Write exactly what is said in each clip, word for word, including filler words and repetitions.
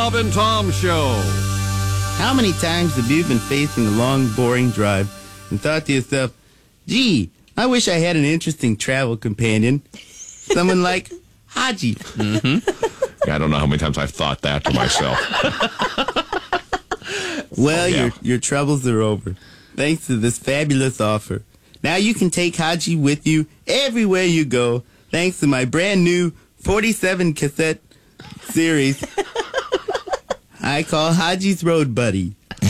Bob and Tom Show. How many times have you been facing a long, boring drive and thought to yourself, gee, I wish I had an interesting travel companion? Someone like Haji. Mm-hmm. Yeah, I don't know how many times I've thought that to myself. Well, yeah. your your troubles are over, thanks to this fabulous offer. Now you can take Haji with you everywhere you go, thanks to my brand new forty-seven cassette series I call Haji's Road Buddy.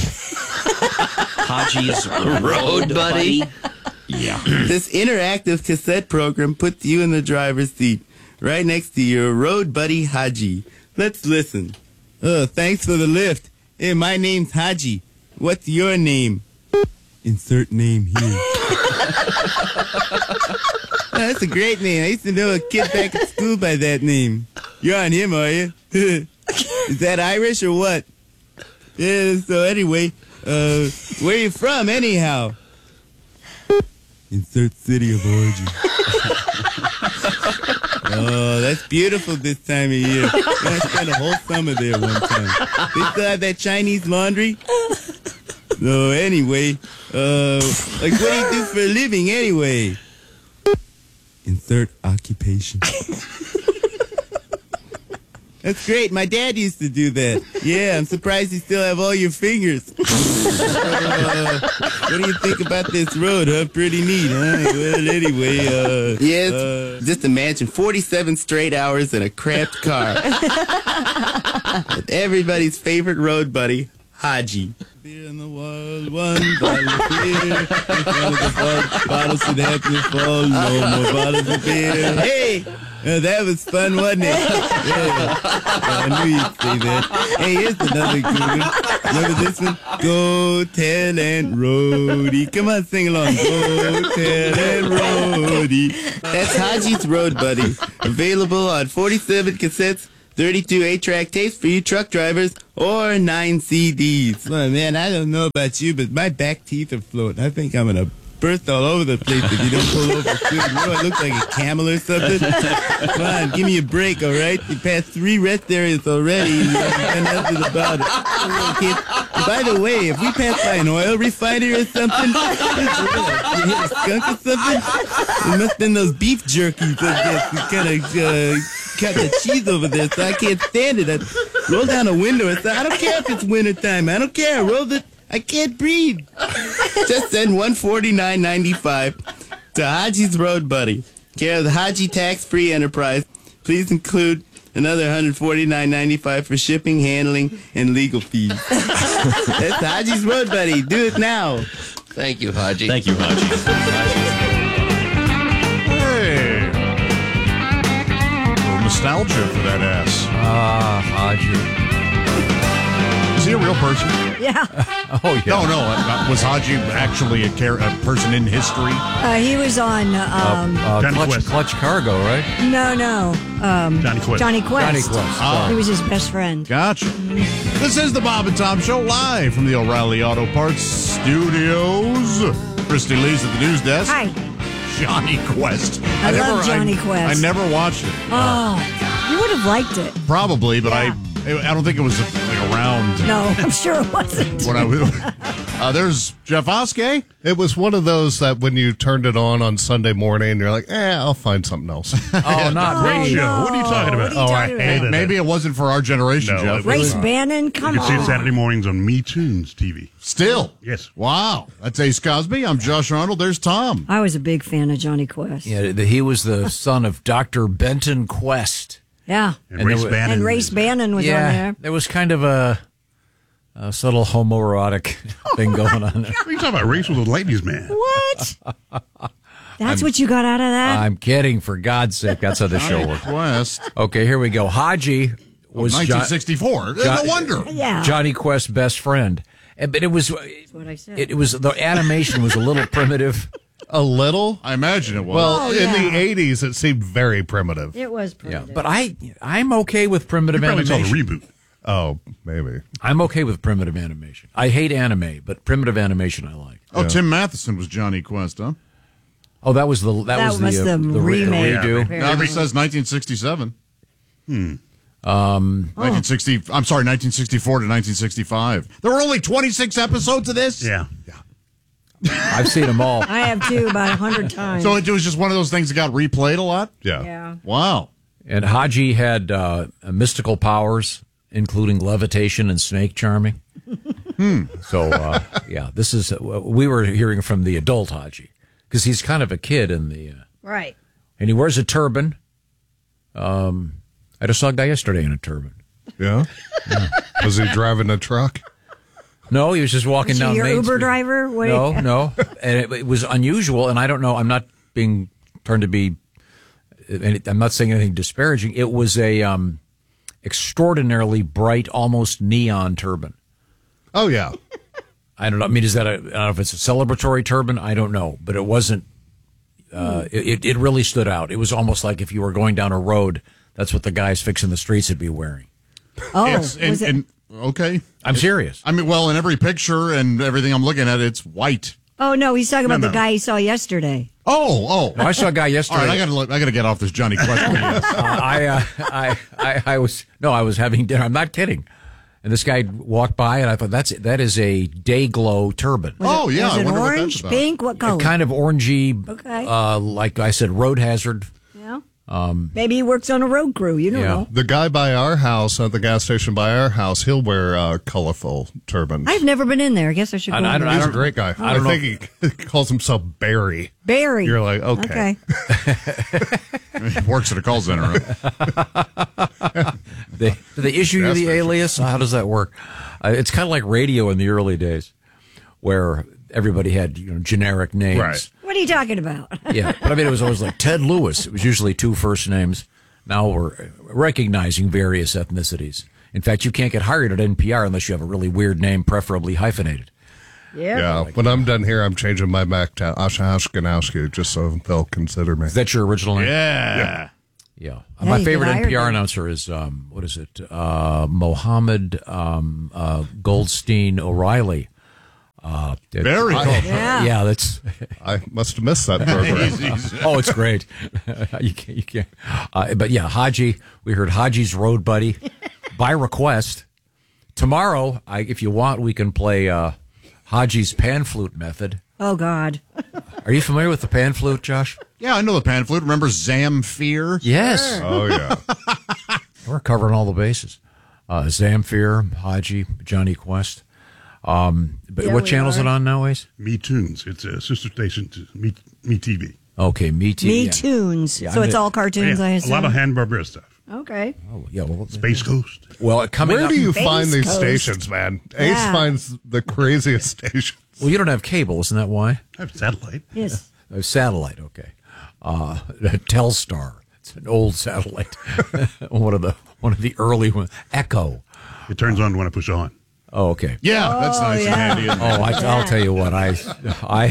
Haji's Road Buddy? Yeah. This interactive cassette program puts you in the driver's seat, right next to your road buddy Haji. Let's listen. Uh, thanks for the lift. Hey, my name's Haji. What's your name? Insert name here. That's a great name. I used to know a kid back at school by that name. You're on him, are you? Is that Irish or what? Yeah, so anyway, uh, where are you from anyhow? Insert city of origin. Oh, that's beautiful this time of year. I spent a whole summer there one time. They still have that Chinese laundry? So anyway, uh, like what do you do for a living anyway? Insert occupation. That's great. My dad used to do that. Yeah, I'm surprised you still have all your fingers. Uh, what do you think about this road, huh? Pretty neat, huh? Well, anyway, uh... Yes, uh, just imagine forty-seven straight hours in a cramped car. With everybody's favorite road buddy, Haji. Beer in the wild one, bottle of beer. One of the bottles, bottles should have to fall. No more bottles of beer. Hey! Uh, that was fun, wasn't it? Yeah. I knew you'd say that. Hey, here's another good one. Remember this one? Go tell Aunt Rhody. Come on, sing along. Go tell Aunt Rhody. That's Haji's Road Buddy. Available on forty-seven cassettes, thirty-two eight-track tapes for you truck drivers, or nine C Ds. Well, man, I don't know about you, but my back teeth are floating. I think I'm going to burst all over the place if you don't pull over soon. You know, I look like a camel or something. Come on, give me a break, all right? You passed three rest areas already, and you haven't done nothing about it. Okay. By the way, if we pass by an oil refinery or something, you hit a skunk or something, it must have been those beef jerkies, I guess. We kind of uh, cut the cheese over there, so I can't stand it. I roll down a window and say, I don't care if it's wintertime. I don't care. Roll the... I can't breathe. Just send one forty-nine ninety-five to Haji's Road Buddy, care of the Haji Tax-Free Enterprise. Please include another one forty-nine ninety-five for shipping, handling, and legal fees. That's Haji's Road Buddy. Do it now. Thank you, Haji. Thank you, Haji. Hey. A little nostalgia for that ass. Ah, Haji. Is he a real person? Yeah. Oh, yeah. No, no. Uh, was Haji actually a, car- a person in history? Uh, he was on, um, Uh, Johnny clutch, Quest. clutch Cargo, right? no, no. Um, Johnny Quest. Johnny Quest. Johnny Quest. Oh. He was his best friend. Gotcha. This is the Bob and Tom Show, live from the O'Reilly Auto Parts Studios. Christy Lee's at the news desk. Hi. Johnny Quest. I love Johnny I, Quest. I never watched it. Oh, you would have liked it. Probably, but Yeah. I I don't think it was like around No, I'm sure it wasn't. when I was. Uh, there's Jeff Oskey. It was one of those that when you turned it on on Sunday morning, you're like, eh, I'll find something else. Oh, not Oh, radio. show. What are you talking about? What are you Oh, I talking hate about? it. Maybe it wasn't for our generation, No, Jeff. it was Race not. Bannon, You come can see it on. Saturday mornings on Me Tunes T V. Still. Yes. Wow. That's Ace Cosby. I'm Josh Arnold. There's Tom. I was a big fan of Johnny Quest. Yeah, the, he was the son of Doctor Benton Quest. Yeah. And, And Race there wa- Bannon. And Race Bannon was yeah, on there. there was kind of a, a subtle homoerotic thing going on there. What are you talking about? Race with a ladies' man. What? That's what you got out of that? I'm kidding, for God's sake. That's how the show works. Quest. Okay, here we go. Haji was Jo- nineteen sixty-four. Jo- no wonder. yeah. Johnny Quest's best friend. And- But it was, That's what I said. it was, the animation was a little primitive. A little? I imagine it was. Well, Oh, in yeah. the eighties, it seemed very primitive. it was Yeah, primitive. but I, I'm okay with primitive You probably saw the animation. reboot. Oh, maybe. I'm okay with primitive animation. I hate anime, but primitive animation I like. oh, Tim Matheson was Johnny Quest, huh? Oh, that was the that, That was was the, uh, the the, re- remake. redo. Yeah. Now this says nineteen sixty-seven. Uh, Um, nineteen sixty. I'm sorry, nineteen sixty-four to nineteen sixty-five. There were only twenty-six episodes of this. Yeah. I've seen them all. I have too, about a hundred times. So it was just one of those things that got replayed a lot. Yeah. yeah. Wow. And Haji had uh, mystical powers, including levitation and snake charming. hmm. So, uh, yeah, this is, uh, we were hearing from the adult Haji, because he's kind of a kid in the, uh, Right. and he wears a turban. Um, I just saw a guy yesterday in a turban. Yeah? yeah. Was he driving a truck? No, he was just walking Was he down your Main Uber Street. driver? Wait. No, no. And it, it was unusual, and I don't know, I'm not being trying to be, I'm not saying anything disparaging. It was a um, extraordinarily bright, almost neon turban. Oh, yeah. I don't know. I mean, is that a, I don't know if it's a celebratory turban? I don't know. But it wasn't, uh, it, it really stood out. It was almost like if you were going down a road, that's what the guys fixing the streets would be wearing. Oh, It's- and, was it? and- okay. I'm serious. I mean, well, in every picture and everything I'm looking at, it's white. Oh no, he's talking about No, the no. guy he saw yesterday. Oh, oh. No, I saw a guy All yesterday. right, I gotta look, I gotta get off this Johnny question. uh, I, uh, I, I, I was no, I was having dinner. I'm not kidding. And this guy walked by, and I thought that's that is a day glow turban. oh, yeah. Was I it wonder what orange, that's about. pink? What color? Kind of orangey, Okay. uh, like I said, road hazard. Yeah. Um, Maybe he works on a road crew. You don't Yeah. know. The guy by our house, at the gas station by our house, he'll wear uh, colorful turbans. I've never been in there. I guess I should go. I- I in don't- there. He's a don't- great guy. I I, don't know think he calls himself Barry. Barry. You're like, okay. He works at a call center. Huh? They, do they issue you the alias? How does that work? Uh, it's kind of like radio in the early days, where everybody had you know generic names. Right. What are you talking about? Yeah, but I mean, it was always like Ted Lewis. It was usually two first names. Now we're recognizing various ethnicities. In fact, you can't get hired at N P R unless you have a really weird name, preferably hyphenated. Yeah. Yeah. When I'm done here, I'm changing my back to Asha Ashkenowski just so they'll consider me. Is that your original name? Yeah. Yeah. Yeah, My you favorite get hired N P R then. announcer is, um, what is it? Uh, Mohammed um, uh, Goldstein O'Reilly. Uh, Very cool. Yeah. Yeah, that's. I must have missed that program. Oh, it's great. you can't. You can't. Uh, but yeah, Haji. We heard Haji's Road Buddy by request. Tomorrow, I, if you want, we can play uh, Haji's pan flute method. Oh God. Are you familiar with the pan flute, Josh? Yeah, I know the pan flute. Remember Zamfir? Yes. Oh, yeah. We're covering all the bases. Uh, Zamfir, Haji, Johnny Quest. Um, but Yeah, what we channel is are. it on nowadays? Me Tunes. It's a sister station to Me, Me T V. Okay, Me T V. Me yeah. Tunes. Yeah, so I'm it's the- all cartoons, I a assume. lot of Hanna-Barbera stuff. Okay. Oh, yeah. Well, Space Coast. well, coming Where up. do you Space find these Coast. stations, man? Yeah. Ace finds the craziest stations. Well, you don't have cable, isn't that why? I have satellite. Yes. Uh, satellite, okay. Uh, Telstar. It's an old satellite. one of the one of the early ones. Echo. It turns on when I push on. Oh, okay. Yeah, that's nice yeah. and handy. Isn't it? Oh, I, I'll tell you what. I, I,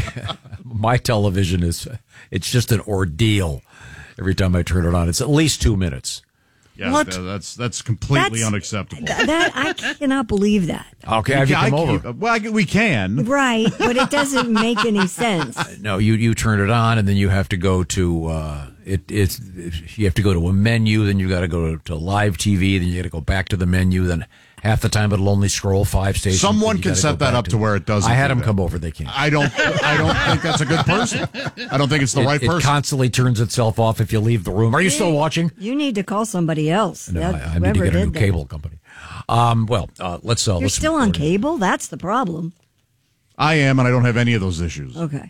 my television is. It's just an ordeal. Every time I turn it on, it's at least two minutes. Yeah, What? that- that's that's completely That's- unacceptable. Th- that I cannot believe that. Okay, have you I- come I- over? Well, I, we can. Right, but it doesn't make any sense. No, you you turn it on, and then you have to go to uh, it. It's you have to go to a menu, then you got to go to live T V, then you got to go back to the menu. Then half the time it'll only scroll five stations. Someone then you can gotta set go that back up to where it doesn't I had do them that. come over. They can't. I don't. I don't think that's a good person. I don't think it's the It, right it person. constantly turns itself off if you leave the room. Are you still watching? You need to call somebody else. No, That- I, I need to whoever get a new did that. cable company. Um, well, uh, let's. Uh, You're let's still on cable? That's the problem. I am, and I don't have any of those issues. Okay.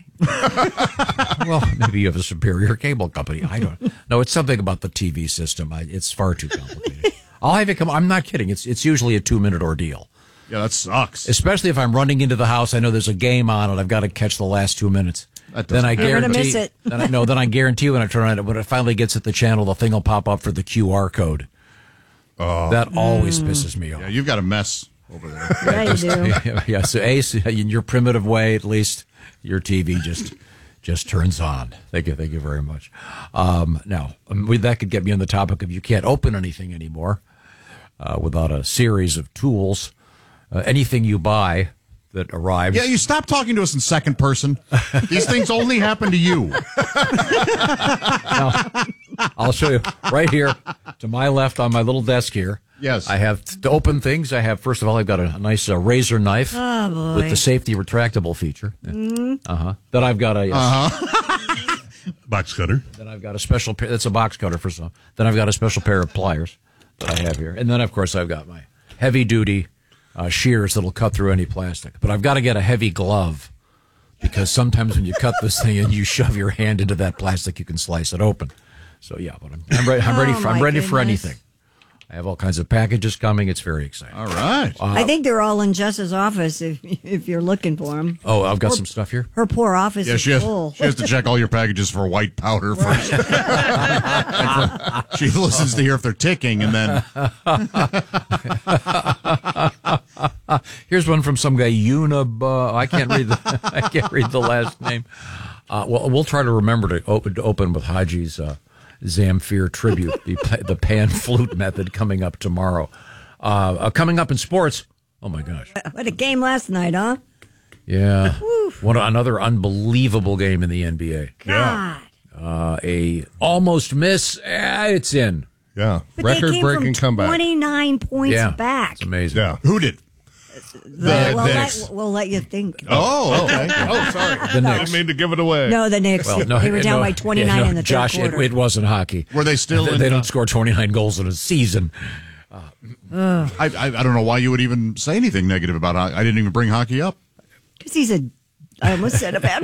Well, maybe you have a superior cable company. I don't. No, it's something about the T V system. I, it's far too complicated. I'll have it come. I'm not kidding. It's it's usually a two minute ordeal. Yeah, that sucks. Especially if I'm running into the house, I know there's a game on and I've got to catch the last two minutes. That Then I doesn't- You're gonna guarantee. miss it. Then I, no, then I guarantee when I turn on it, when it finally gets at the channel, the thing will pop up for the Q R code. Oh, that always pisses me off. Yeah, you've got a mess over there. Yeah, you do. yeah, yeah, so Ace, in your primitive way, at least your T V just just turns on. Thank you, thank you very much. Um, now, um, we, that could get me on the topic of you can't open anything anymore uh, without a series of tools. Uh, anything you buy that arrives. Yeah, you stop talking to us in second person. These things only happen to you. Now, I'll show you right here to my left on my little desk here. Yes. I have to open things. I have, first of all, I've got a, a nice uh, razor knife Oh, boy. with the safety retractable feature. Mm. Uh-huh. Then I've got a... Uh-huh. Box cutter. Then I've got a special pair. That's a box cutter for some. Then I've got a special pair of pliers that I have here. And then, of course, I've got my heavy-duty uh, shears that'll cut through any plastic. But I've got to get a heavy glove because sometimes when you cut this thing and you shove your hand into that plastic, you can slice it open. So, yeah, but I'm, I'm, re- I'm ready, Oh, for, I'm my ready for goodness. anything. I have all kinds of packages coming. It's very exciting. All right. I think they're all in Jess's office if if you're looking for them. Oh, I've got some stuff here. Her poor office Yeah, is she has, full. she has to check all your packages for white powder first. And for- she listens to hear if they're ticking, and then Here's one from some guy, Unib. I can't read the I can't read the last name. Uh, well, we'll try to remember to open to open with Haji's uh, Zamfir tribute, the the pan flute method coming up tomorrow. Uh, uh, coming up in sports. Oh my gosh! What a game last night, huh? Yeah, what another unbelievable game in the N B A. God. Uh, a almost miss. Eh, it's in. Yeah. But they Record came breaking from comeback. twenty-nine points Yeah, back. it's amazing. Yeah. who did? The- we'll, Knicks. let, we'll let you think. Oh, okay. Oh, sorry. The I Knicks. mean to give it away. No, the Knicks. Well, no, they were down no, by twenty-nine yeah, no, in the third Josh, it, quarter. it wasn't hockey. Were they still They, in? they uh, don't score twenty-nine goals in a season. I, I I don't know why you would even say anything negative about hockey. I didn't even bring hockey up. Because he's a... I almost said a bad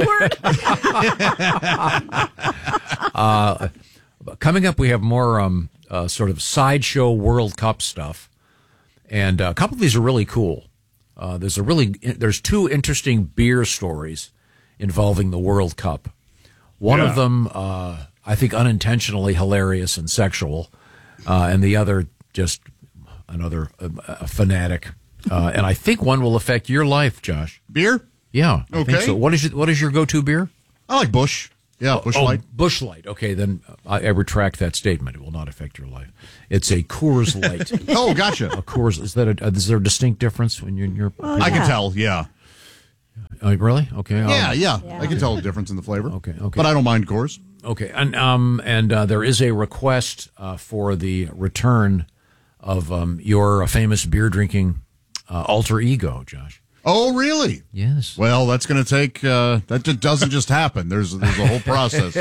word. Coming up, we have more um, uh, sort of sideshow World Cup stuff, and uh, a couple of these are really cool. Uh, there's a really there's two interesting beer stories involving the World Cup. One Yeah. of them, uh, I think, unintentionally hilarious and sexual, uh, and the other just another uh, a fanatic. Uh, and I think one will affect your life, Josh. Beer? Yeah, I think Okay. so. What is your, what is your go-to beer? I like Bush. Yeah, Bush Oh, Light. Bush Light. Okay, then I, I retract that statement. It will not affect your life. It's a Coors Light. Oh, gotcha. A Coors. Is that a, is there a distinct difference when you're in your? I can tell. Yeah. Oh, really? Okay. um, Yeah, yeah. I can tell the difference in the flavor. Okay, okay. But I don't mind Coors. Okay. And um and uh, there is a request uh, for the return of um your uh, famous beer drinking uh, alter ego, Josh. Oh, really? Yes. Well, that's going to take. Uh, that just doesn't just happen. There's there's a whole process.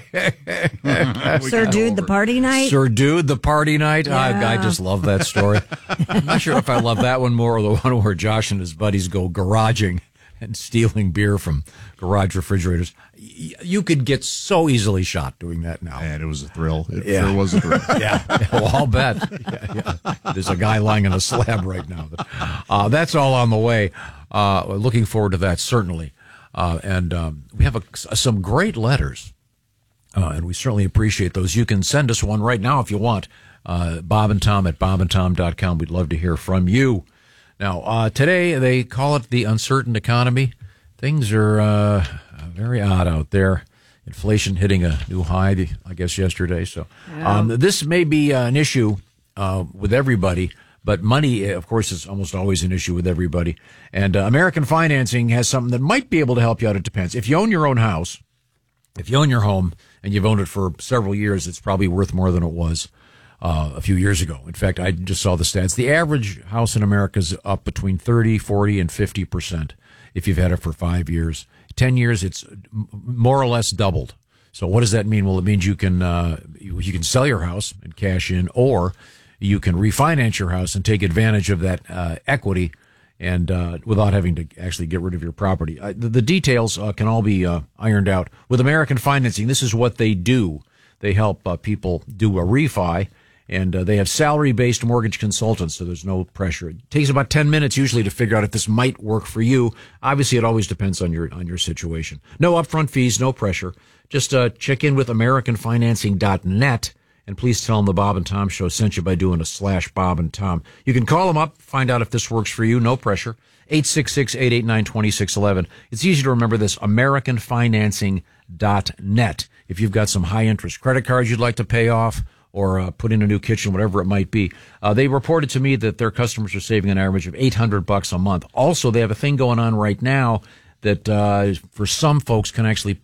Sir Dude, the party night? Sir Dude, the party night. I, I Yeah. just love that story. I'm not sure if I love that one more or the one where Josh and his buddies go garaging and stealing beer from garage refrigerators. Y- You could get so easily shot doing that now. And it was a thrill. It Yeah. sure was a thrill. Yeah, well, I'll bet. Yeah, yeah. There's a guy lying on a slab right now. Uh, that's all on the way. Uh, looking forward to that, certainly. Uh, and um, we have a, some great letters, uh, and we certainly appreciate those. You can send us one right now if you want. Uh, Bob and Tom at bob and tom dot com. We'd love to hear from you. Now, uh, today they call it the uncertain economy. Things are uh, very odd out there. Inflation hitting a new high, I guess, yesterday. So um, this may be uh, an issue uh, with everybody, but money, of course, is almost always an issue with everybody. And uh, American Financing has something that might be able to help you out. It depends. If you own your own house, if you own your home and you've owned it for several years, it's probably worth more than it was uh, a few years ago. In fact, I just saw the stats. The average house in America is up between thirty, forty, and fifty percent if you've had it for five years. Ten years, it's more or less doubled. So what does that mean? Well, it means you can uh, you, you can sell your house and cash in, or you can refinance your house and take advantage of that uh, equity and uh, without having to actually get rid of your property. Uh, the, the details uh, can all be uh, ironed out. With American Financing, this is what they do. They help uh, people do a refi, and uh, they have salary-based mortgage consultants, so there's no pressure. It takes about ten minutes usually to figure out if this might work for you. Obviously, it always depends on your on your situation. No upfront fees, no pressure. Just uh, check in with american financing dot net, and please tell them the Bob and Tom Show sent you by doing a slash Bob and Tom. You can call them up, find out if this works for you, no pressure. eight six six, eight eight nine, two six one one. It's easy to remember this, american financing dot net. If you've got some high-interest credit cards you'd like to pay off, or uh, put in a new kitchen, whatever it might be. Uh, they reported to me that their customers are saving an average of eight hundred bucks a month. Also, they have a thing going on right now that uh, for some folks can actually put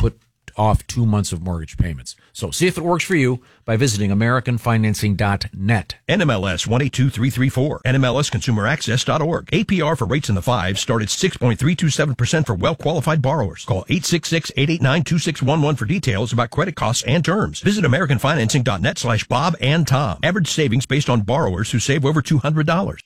off two months of mortgage payments. So see if it works for you by visiting American Financing dot net. N M L S one eight two three three four. N M L S consumer access dot org. A P R for rates in the fives start at six point three two seven percent for well-qualified borrowers. Call eight six six, eight eight nine, two six one one for details about credit costs and terms. Visit American Financing dot net slash Bob and Tom. Average savings based on borrowers who save over two hundred dollars.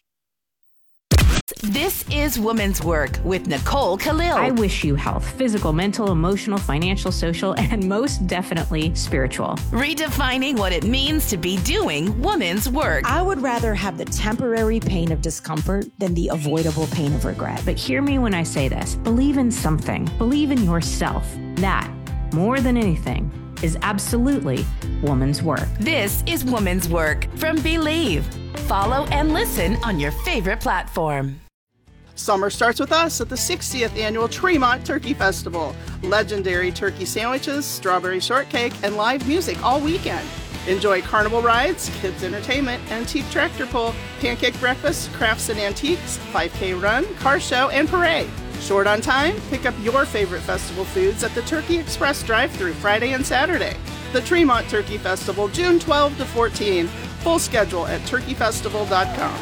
This is Woman's Work with Nicole Khalil. I wish you health, physical, mental, emotional, financial, social, and most definitely spiritual. Redefining what it means to be doing woman's work. I would rather have the temporary pain of discomfort than the avoidable pain of regret. But hear me when I say this. Believe in something. Believe in yourself. That, more than anything, is absolutely woman's work. This is Woman's Work from Believe. Follow and listen on your favorite platform. Summer starts with us at the sixtieth Annual Tremont Turkey Festival. Legendary turkey sandwiches, strawberry shortcake, and live music all weekend. Enjoy carnival rides, kids entertainment, antique tractor pull, pancake breakfast, crafts and antiques, five K run, car show, and parade. Short on time? Pick up your favorite festival foods at the Turkey Express drive-thru Friday and Saturday. The Tremont Turkey Festival, June twelfth to fourteenth. Full schedule at turkey festival dot com.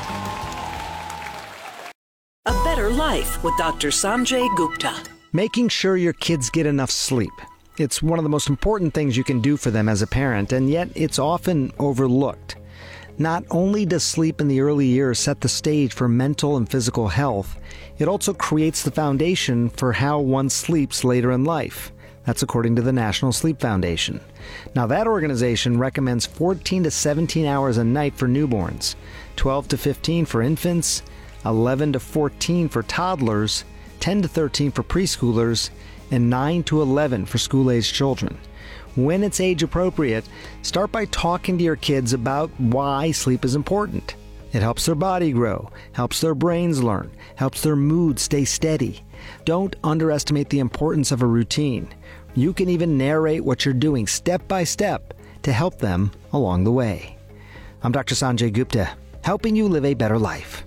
A Better Life with Doctor Sanjay Gupta. Making sure your kids get enough sleep. It's one of the most important things you can do for them as a parent, and yet it's often overlooked. Not only does sleep in the early years set the stage for mental and physical health, it also creates the foundation for how one sleeps later in life. That's according to the National Sleep Foundation. Now, that organization recommends fourteen to seventeen hours a night for newborns, twelve to fifteen for infants, eleven to fourteen for toddlers, ten to thirteen for preschoolers, and nine to eleven for school-aged children. When it's age appropriate, start by talking to your kids about why sleep is important. It helps their body grow, helps their brains learn, helps their mood stay steady. Don't underestimate the importance of a routine. You can even narrate what you're doing step by step to help them along the way. I'm Doctor Sanjay Gupta, helping you live a better life.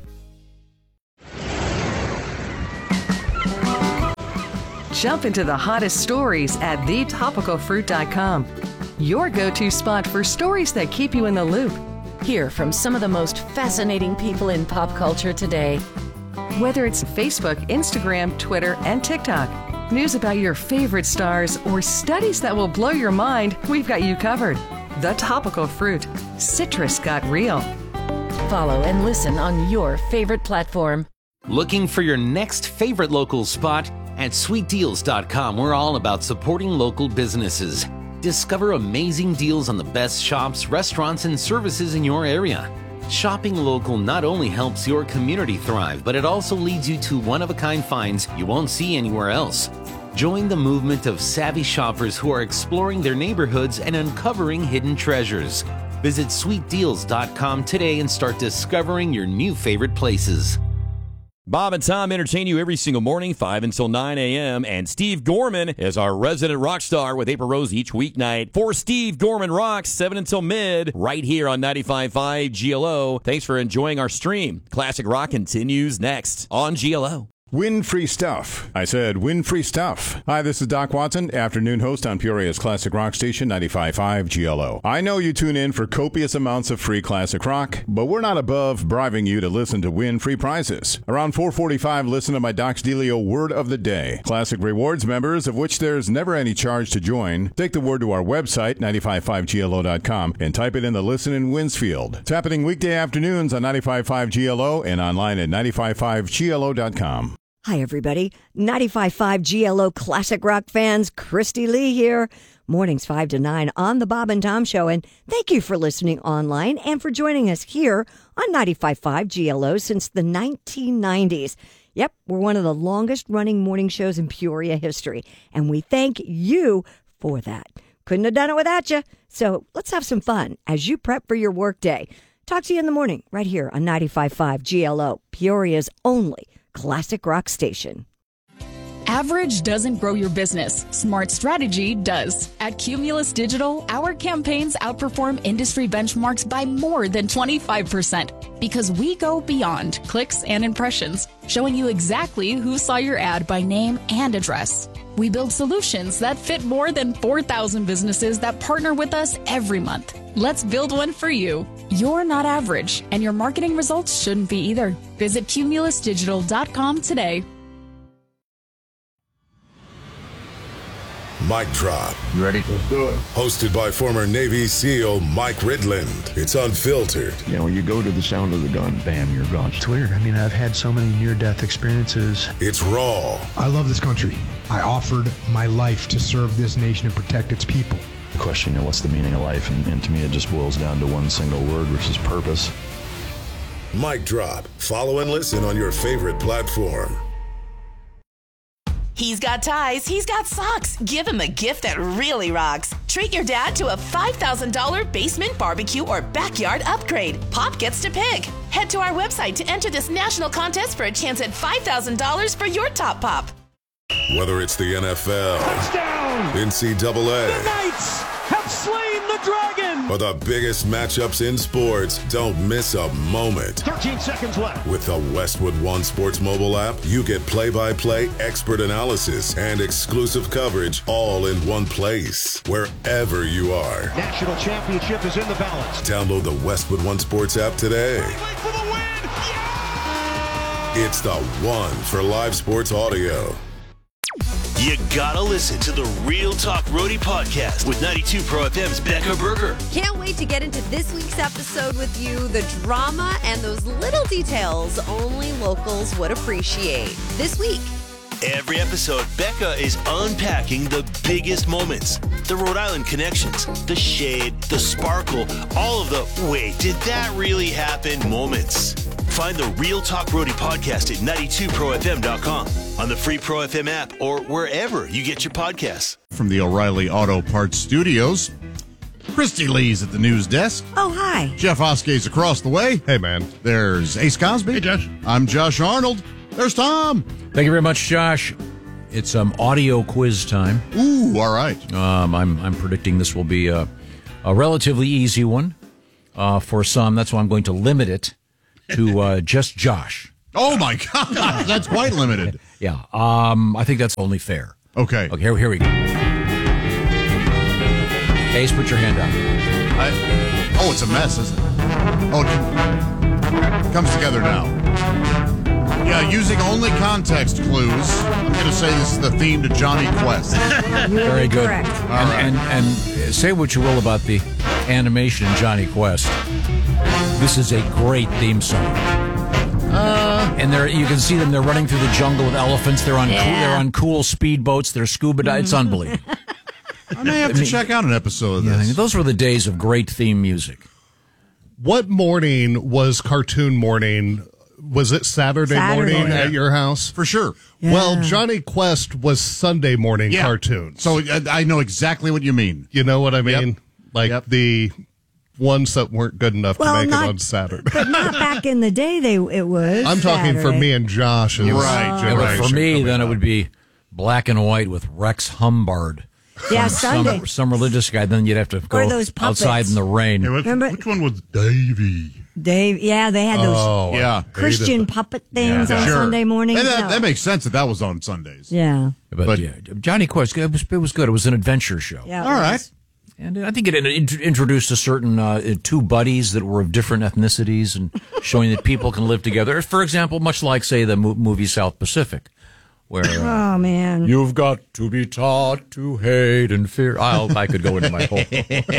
Jump into the hottest stories at the topical fruit dot com. Your go-to spot for stories that keep you in the loop. Hear from some of the most fascinating people in pop culture today. Whether it's Facebook, Instagram, Twitter, and TikTok, news about your favorite stars, or studies that will blow your mind, we've got you covered. The Topical Fruit. Citrus got real. Follow and listen on your favorite platform. Looking for your next favorite local spot? At sweet deals dot com, we're all about supporting local businesses. Discover amazing deals on the best shops, restaurants, and services in your area. Shopping local not only helps your community thrive, but it also leads you to one-of-a-kind finds you won't see anywhere else. Join the movement of savvy shoppers who are exploring their neighborhoods and uncovering hidden treasures. Visit sweet deals dot com today and start discovering your new favorite places. Bob and Tom entertain you every single morning, five until nine a.m., and Steve Gorman is our resident rock star with April Rose each weeknight. For Steve Gorman Rocks, seven until mid, right here on ninety-five point five G L O. Thanks for enjoying our stream. Classic Rock continues next on G L O. Win free stuff. I said win free stuff. Hi, this is Doc Watson, afternoon host on Peoria's Classic Rock Station, ninety-five point five G L O. I know you tune in for copious amounts of free classic rock, but we're not above bribing you to listen to win free prizes. Around four forty-five, listen to my Doc's Delio Word of the Day. Classic Rewards members, of which there's never any charge to join, take the word to our website, ninety-five point five G L O dot com, and type it in the Listen and Wins field. It's happening weekday afternoons on ninety-five point five G L O and online at ninety-five point five G L O dot com. Hi, everybody. ninety-five point five G L O Classic Rock fans, Christy Lee here. Mornings five to nine on the Bob and Tom Show. And thank you for listening online and for joining us here on ninety-five point five G L O since the nineteen nineties. Yep, we're one of the longest running morning shows in Peoria history. And we thank you for that. Couldn't have done it without you. So let's have some fun as you prep for your workday. Talk to you in the morning right here on ninety-five point five G L O, Peoria's only classic rock station. Average doesn't grow your business. Smart strategy does. At Cumulus Digital, our campaigns outperform industry benchmarks by more than twenty-five percent because we go beyond clicks and impressions, showing you exactly who saw your ad by name and address. We build solutions that fit more than four thousand businesses that partner with us every month. Let's build one for you. You're not average, and your marketing results shouldn't be either. Visit cumulus digital dot com today. Mic Drop. You ready? Let's do it. Hosted by former Navy SEAL Mike Ridland. It's unfiltered. You know, when you go to the sound of the gun, bam, you're gone. It's weird. I mean, I've had so many near-death experiences. It's raw. I love this country. I offered my life to serve this nation and protect its people. The question, you know, what's the meaning of life? And, and to me, it just boils down to one single word, which is purpose. Mic Drop. Follow and listen on your favorite platform. He's got ties, he's got socks. Give him a gift that really rocks. Treat your dad to a five thousand dollars basement barbecue or backyard upgrade. Pop gets to pick. Head to our website to enter this national contest for a chance at five thousand dollars for your top pop. Whether it's the N F L, touchdown, N C double A, the Knights have slain the dragon, or the biggest matchups in sports, don't miss a moment. thirteen seconds left. With the Westwood One Sports mobile app, you get play-by-play expert analysis and exclusive coverage all in one place, wherever you are. National championship is in the balance. Download the Westwood One Sports app today. For the win. Yeah! It's the one for live sports audio. You gotta listen to the Real Talk Roadie podcast with ninety-two Pro F M's Becca Berger. Can't wait to get into this week's episode with you. The drama and those little details only locals would appreciate. This week. Every episode, Becca is unpacking the biggest moments, the Rhode Island connections, the shade, the sparkle, all of the wait, did that really happen moments. Find the Real Talk Roadie podcast at ninety-two pro f m dot com, on the free Pro F M app, or wherever you get your podcasts. From the O'Reilly Auto Parts Studios, Christy Lee's at the news desk. Oh, hi. Jeff Oskay's across the way. Hey, man. There's Ace Cosby. Hey, Josh. I'm Josh Arnold. There's Tom. Thank you very much, Josh. It's um, audio quiz time. Ooh, all right. Um, I'm I'm predicting this will be a, a relatively easy one uh, for some. That's why I'm going to limit it to uh, just Josh. Oh, my God. That's quite limited. Yeah. Um, I think that's only fair. Okay. Okay, here, here we go. Ace, put your hand up. I, oh, it's a mess, isn't it? Oh, it comes together now. Yeah, using only context clues, I'm going to say this is the theme to Johnny Quest. Very good. Correct. And, All right. and, and say what you will about the animation in Johnny Quest. This is a great theme song. Uh, and they're you can see them. They're running through the jungle with elephants. They're on Yeah. cool, they're on cool speedboats. They're scuba diving. It's unbelievable. I may have I to mean, check out an episode of Yeah, I this. mean, those were the days of great theme music. What morning was cartoon morning? Was it Saturday, Saturday. morning Oh, at yeah. your house? For sure. Yeah. Well, Johnny Quest was Sunday morning Yeah. cartoons. So uh, I know exactly what you mean. You know what I mean? Yep. Like Yep. the ones that weren't good enough Well, to make not- it on Saturday. But not back in the day. They it was. I'm talking for Saturday. me and Josh's Right. Yeah, but generation. for me, coming then it up. would be black and white with Rex Humbard. Yeah, Some, Sunday. some religious guy. Then you'd have to go those puppets. outside in the rain. Hey, which, Remember- which one was Davy? Dave, yeah, they had those Oh, Yeah. Christian puppet things on Sure. Sunday morning. And that, No. that makes sense that that was on Sundays. yeah. But, But- yeah, Johnny Quest, it was, it was good. It was an adventure show. Yeah. it All right. was. And I think it int- introduced a certain uh, two buddies that were of different ethnicities and showing that people can live together. For example, much like, say, the mo- movie South Pacific, where uh, Oh, man. you've got to be taught to hate and fear. I'll, I could go into my whole.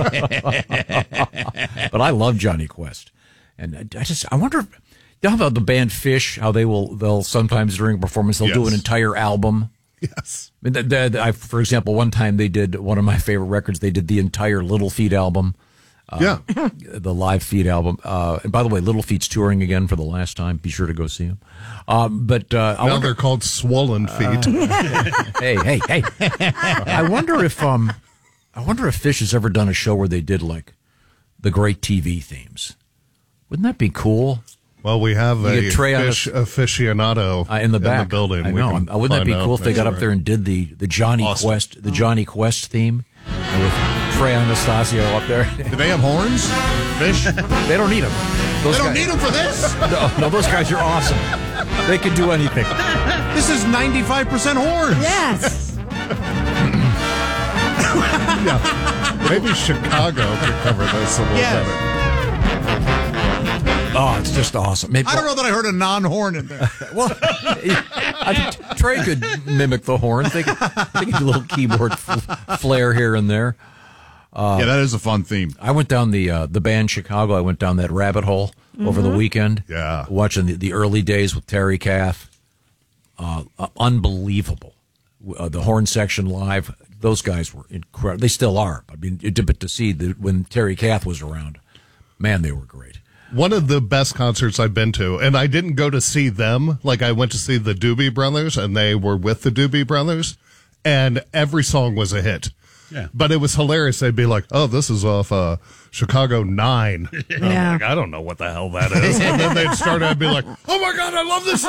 But I love Johnny Quest. And I I just, I wonder, if, you know how about the band Fish, how they will, they'll sometimes during a performance, they'll do Yes. an entire album. Yes. I mean, the- the- I, for example, one time they did one of my favorite records. They did the entire Little Feat album. Uh, Yeah. the live Feat album. Uh, and by the way, Little Feat's touring again for the last time. Be sure to go see them. Um, but uh, I Now wonder, they're called Swollen Feet. hey, hey, hey! I wonder if um, I wonder if Fish has ever done a show where they did like the great T V themes. Wouldn't that be cool? Well, we have You a get Trey on fish aficionado Uh, in the back building. I We know. can Uh, Wouldn't that be find cool out if they got next up there and did the, the Johnny Awesome. Quest the Johnny Quest theme and with Trey Anastasio up there? Do they have horns? Fish? They don't need them. Those They don't guys, need them for this? No, no, those guys are awesome. They can do anything. This is ninety-five percent horns. Yes. Yeah, maybe Chicago could cover this a little Yeah. better. Oh, it's just awesome. Maybe, I don't know that I heard a non-horn in there. Well, I, Trey could mimic the horn. They could, they could do a little keyboard f- flair here and there. Uh, yeah, that is a fun theme. I went down the uh, the band Chicago. I went down that rabbit hole mm-hmm. over the weekend. Yeah, watching the, the early days with Terry Kath. Uh, uh, unbelievable. Uh, the horn section live. Those guys were incredible. They still are. I mean, but to see the, when Terry Kath was around, man, they were great. One of the best concerts I've been to, and I didn't go to see them. Like, I went to see the Doobie Brothers, and they were with the Doobie Brothers, and every song was a hit. Yeah. But it was hilarious. They'd be like, oh, this is off uh, Chicago nine. And I'm Yeah. like, I don't know what the hell that is. And then they'd start, I'd be like, oh, my God, I love this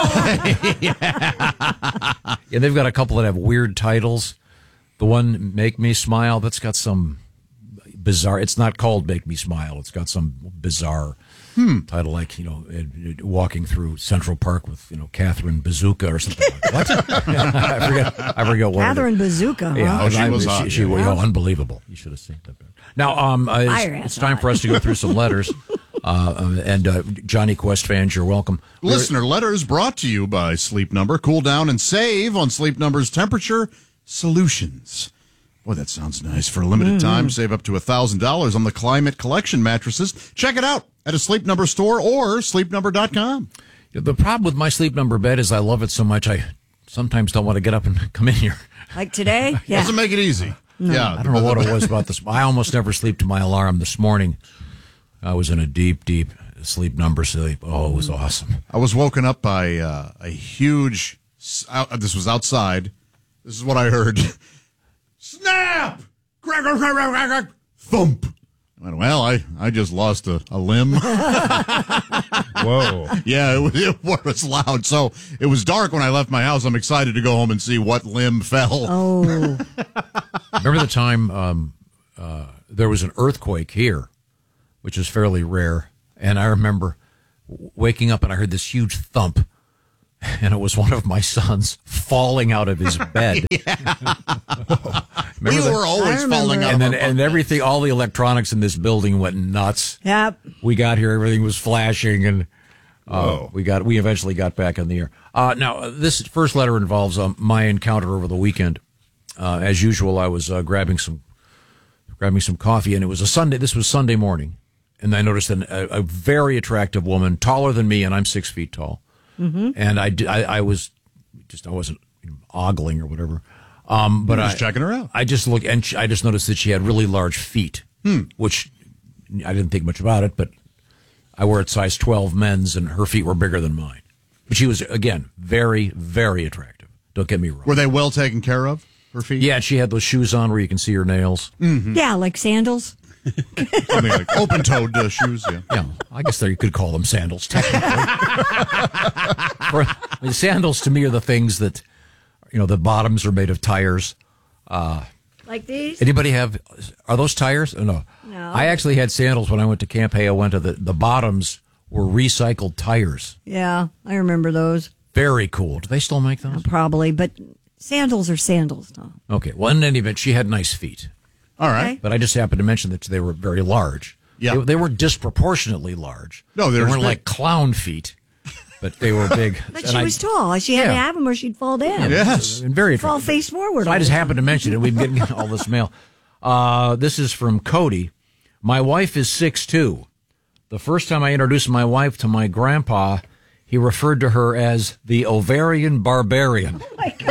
song. Yeah, they've got a couple that have weird titles. The one, Make Me Smile, that's got some bizarre, it's not called Make Me Smile. It's got some bizarre Hmm. title, like, you know, it, it, walking through Central Park with, you know, Catherine Bazooka or something like that. What? I forget, I forget what Catherine it is. Bazooka, huh? Yeah, Oh, she I- was she, hot, she, yeah. oh, unbelievable. You should have seen that. Now, um, uh, Fire it's, ass it's time hot. for us to go through some letters. Uh, um, and uh, Johnny Quest fans, you're welcome. Listener letters brought to you by Sleep Number. Cool down and save on Sleep Number's temperature solutions. Boy, that sounds nice. For a limited time, save up to one thousand dollars on the Climate Collection mattresses. Check it out at a Sleep Number store or sleep number dot com. The problem with my Sleep Number bed is I love it so much I sometimes don't want to get up and come in here. Like today? Yeah. Doesn't make it easy. Yeah, I don't know what it was about this. I almost never sleep to my alarm. This morning, I was in a deep, deep Sleep Number sleep. Oh, it was awesome. I was woken up by uh, a huge, out, this was outside. This is what I heard. Snap! Crack, crack, crack, crack, crack, thump. I went, well, I, I just lost a, a limb. Whoa. Yeah, it was, it was loud. So it was dark when I left my house. I'm excited to go home and see what limb fell. Oh. Remember the time um, uh, there was an earthquake here, which is fairly rare. And I remember waking up and I heard this huge thump. And it was one of my sons falling out of his bed. We Remember that? were always falling out And of then our and everything, all the electronics in this building went nuts. Yep. We got here, everything was flashing, and uh, Whoa. we got we eventually got back in the air. Uh, now, uh, this first letter involves um, my encounter over the weekend. Uh, as usual, I was uh, grabbing some grabbing some coffee, and it was a Sunday. This was Sunday morning, and I noticed an, a, a very attractive woman, taller than me, and I'm six feet tall. Mm-hmm. And I, did- I, I was just I wasn't ogling or whatever. Um, but You were I just checking her out. I just looked, and she, I just noticed that she had really large feet, Hmm. which I didn't think much about it. But I wear at size twelve men's, and her feet were bigger than mine. But she was again very, very attractive. Don't get me wrong. Were they well taken care of, her feet? Yeah, she had those shoes on where you can see her nails. Mm-hmm. Yeah, like sandals. I mean, like open-toed uh, shoes, yeah. Yeah, I guess there you could call them sandals, technically. For, I mean, sandals to me are the things that, you know, the bottoms are made of tires. Uh, Like these? anybody have, are those tires? Oh, no. No. I actually had sandals when I went to Camp Hay. I went to the, the bottoms were recycled tires. Yeah, I remember those. Very cool. Do they still make those? Probably, but sandals are sandals, Tom. Okay. Well, in any event, she had nice feet. All right. Okay. But I just happened to mention that they were very large. Yeah. They, they were disproportionately large. No, they they're weren't big. like clown feet, but they were big. But And she I- was tall. She had to Yeah. have them or she'd fall down. Yes. And very Fall attractive. face forward. So all I just the happened to mention it. We've been getting all this mail. Uh, this is from Cody. My wife is six two. The first time I introduced my wife to my grandpa, he referred to her as the ovarian barbarian.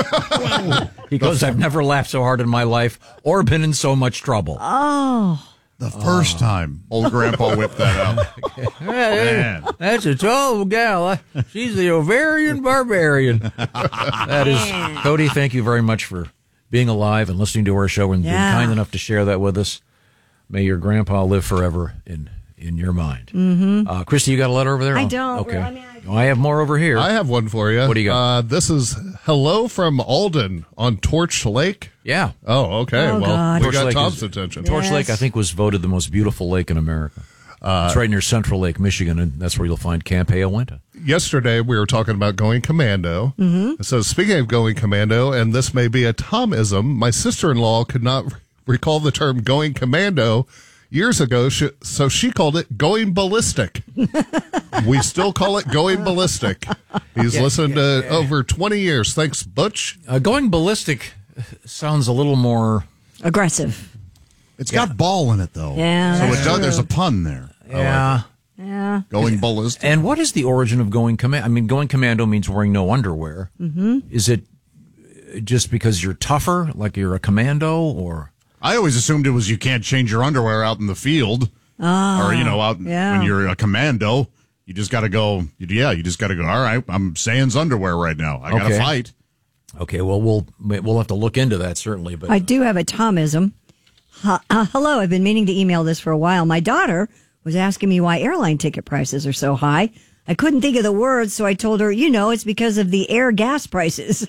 He goes, I've never laughed so hard in my life or been in so much trouble. Oh. The first time old Grandpa whipped that out. Man. That's a tall gal. She's the ovarian barbarian. That is, Cody, thank you very much for being alive and listening to our show and Yeah. being kind enough to share that with us. May your grandpa live forever in, in your mind. Mm-hmm. Uh, Christy, you got a letter over there? I Oh, don't. Okay. I mean, I- Oh, I have more over here. I have one for you. What do you got? Uh, this is hello from Alden on Torch Lake. Yeah. Oh, okay. Oh, well, God. we Torch got Lake Tom's is- attention. Torch Yes. Lake, I think, was voted the most beautiful lake in America. Uh, it's right near Central Lake, Michigan, and that's where you'll find Camp Uinta. Yesterday, we were talking about going commando. Mm-hmm. So, speaking of going commando, and this may be a Tomism, my sister-in-law could not recall the term going commando years ago, she, so she called it going ballistic. We still call it going ballistic. He's Yeah, listened yeah, to yeah. over twenty years. Thanks, Butch. Uh, going ballistic sounds a little more aggressive. It's got ball in it, though. Yeah, So that's it does, true. there's a pun there. Yeah. Yeah. Going ballistic. And what is the origin of going commando? I mean, going commando means wearing no underwear. Mm-hmm. Is it just because you're tougher, like you're a commando, or? I always assumed it was you can't change your underwear out in the field. Ah, or, you know, out yeah. when you're a commando. You just got to go, yeah, you just got to go, all right, I'm sans underwear right now. I got to Okay. fight. Okay, well, we'll we'll have to look into that, certainly. But I do have a Tomism. Huh, uh, hello, I've been meaning to email this for a while. My daughter was asking me why airline ticket prices are so high. I couldn't think of the words, so I told her, you know, it's because of the air gas prices.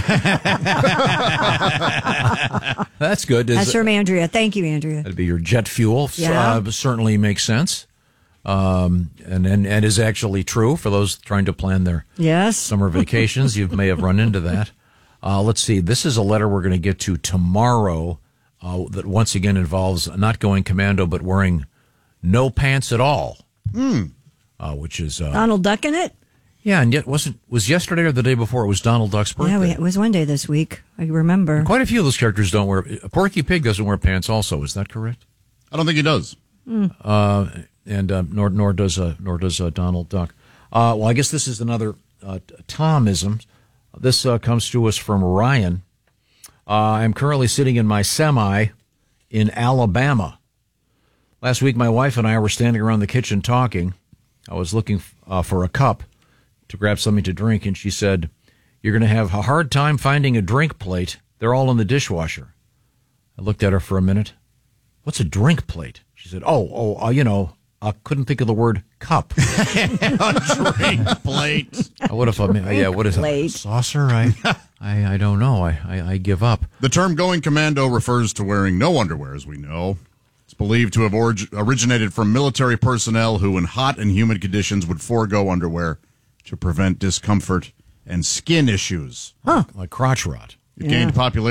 that's good. Is That's it- from Andrea. Thank you, Andrea. That'd be your jet fuel. Yeah. Uh, certainly makes sense. Um, and, and, and is actually true for those trying to plan their Yes. summer vacations. You may have run into that. Uh, let's see. This is a letter we're going to get to tomorrow uh, that once again involves not going commando, but wearing no pants at all, Hmm. uh, which is, uh, Donald Duck in it? yeah, and yet wasn't, was yesterday or the day before it was Donald Duck's birthday? Yeah, we, it was one day this week. I remember. Quite a few of those characters don't wear, Porky Pig doesn't wear pants also, is that correct? I don't think he does. Mm. Uh, and uh, nor nor does uh, nor does uh, Donald Duck. Uh, well, I guess this is another uh, Tomism. This uh, comes to us from Ryan. Uh, I'm currently sitting in my semi in Alabama. Last week, my wife and I were standing around the kitchen talking. I was looking uh, for a cup to grab something to drink, and she said, "You're going to have a hard time finding a drink plate. They're all in the dishwasher." I looked at her for a minute. "What's a drink plate?" She said, "Oh, oh, uh, you know, I couldn't think of the word cup." A drink plate. I would have thought, yeah, what is Plate. it? Saucer? I, I, I don't know. I, I, I give up. The term going commando refers to wearing no underwear, as we know. It's believed to have orig- originated from military personnel who, in hot and humid conditions, would forego underwear to prevent discomfort and skin issues. Huh. Like crotch rot. It gained popularity